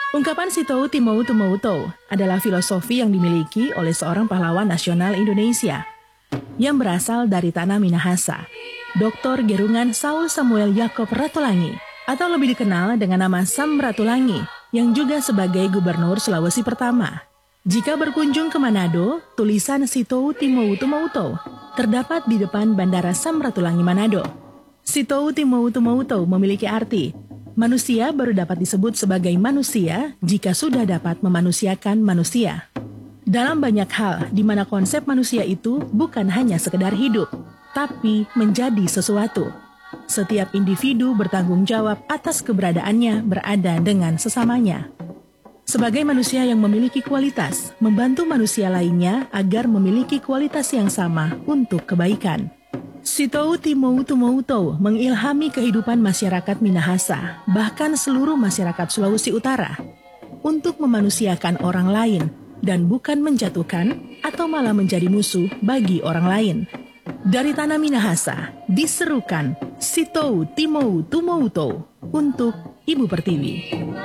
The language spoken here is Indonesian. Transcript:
Ungkapan Sitou Timou Tumoutou adalah filosofi yang dimiliki oleh seorang pahlawan nasional Indonesia yang berasal dari tanah Minahasa, Dr. Gerungan Saul Samuel Yaakob Ratulangi, atau lebih dikenal dengan nama Sam Ratulangi, yang juga sebagai Gubernur Sulawesi Pertama. Jika berkunjung ke Manado, tulisan Sitou Timou Tumoutou terdapat di depan Bandara Sam Ratulangi Manado. Sitou Timou Tumoutou memiliki arti manusia baru dapat disebut sebagai manusia jika sudah dapat memanusiakan manusia. Dalam banyak hal di mana konsep manusia itu bukan hanya sekedar hidup, tapi menjadi sesuatu. Setiap individu bertanggung jawab atas keberadaannya berada dengan sesamanya. Sebagai manusia yang memiliki kualitas, membantu manusia lainnya agar memiliki kualitas yang sama untuk kebaikan. Sitou Timou Tumoutou mengilhami kehidupan masyarakat Minahasa, bahkan seluruh masyarakat Sulawesi Utara, untuk memanusiakan orang lain dan bukan menjatuhkan atau malah menjadi musuh bagi orang lain. Dari tanah Minahasa, diserukan Sitou Timou Tumoutou untuk Ibu Pertiwi.